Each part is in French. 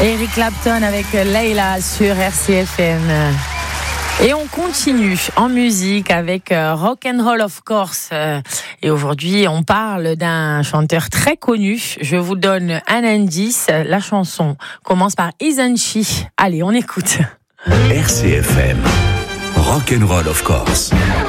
Eric Clapton avec Layla sur RCFM. Et on continue en musique avec Rock and Roll of Course. Et aujourd'hui, on parle d'un chanteur très connu. Je vous donne un indice. La chanson commence par Isn't She. Allez, on écoute. RCFM, Rock and Roll of Course.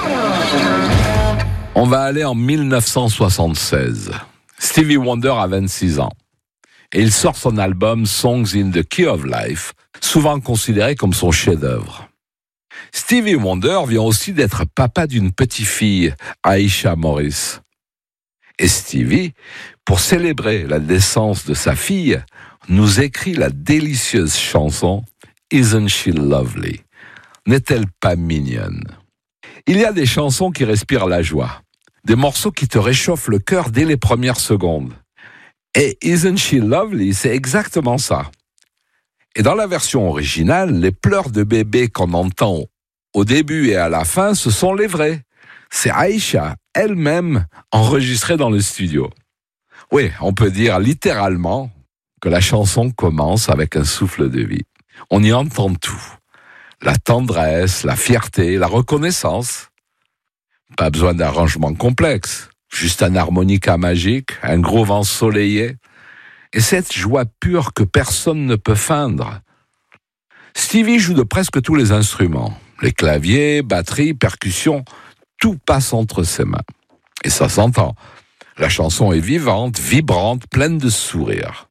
On va aller en 1976. Stevie Wonder a 26 ans. Et il sort son album Songs in the Key of Life, souvent considéré comme son chef-d'œuvre. Stevie Wonder vient aussi d'être papa d'une petite fille, Aisha Morris. Et Stevie, pour célébrer la naissance de sa fille, nous écrit la délicieuse chanson Isn't She Lovely? N'est-elle pas mignonne? Il y a des chansons qui respirent la joie, des morceaux qui te réchauffent le cœur dès les premières secondes. Et Isn't She Lovely, c'est exactement ça. Et dans la version originale, les pleurs de bébé qu'on entend au début et à la fin, ce sont les vrais. C'est Aisha elle-même enregistrée dans le studio. Oui, on peut dire littéralement que la chanson commence avec un souffle de vie. On y entend tout. La tendresse, la fierté, la reconnaissance. Pas besoin d'arrangement complexe. Juste un harmonica magique, un gros vent soleillé. Et cette joie pure que personne ne peut feindre. Stevie joue de presque tous les instruments. Les claviers, batterie, percussions, tout passe entre ses mains. Et ça s'entend. La chanson est vivante, vibrante, pleine de sourires.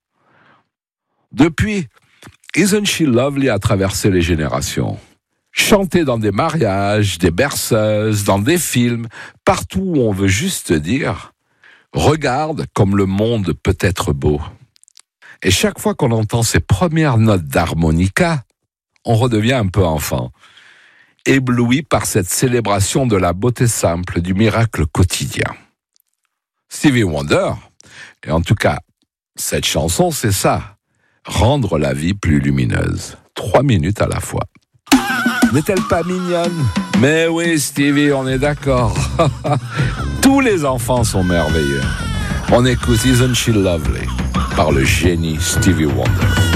Depuis, Isn't She Lovely a traversé les générations. Chantée dans des mariages, des berceuses, dans des films, partout où on veut juste dire « Regarde comme le monde peut être beau ». Et chaque fois qu'on entend ces premières notes d'harmonica, on redevient un peu enfant, ébloui par cette célébration de la beauté simple, du miracle quotidien. Stevie Wonder, et en tout cas, cette chanson, c'est ça, rendre la vie plus lumineuse. 3 minutes à la fois. N'est-elle pas mignonne? Mais oui, Stevie, on est d'accord. Tous les enfants sont merveilleux. On écoute Isn't She Lovely par le génie Stevie Wonder.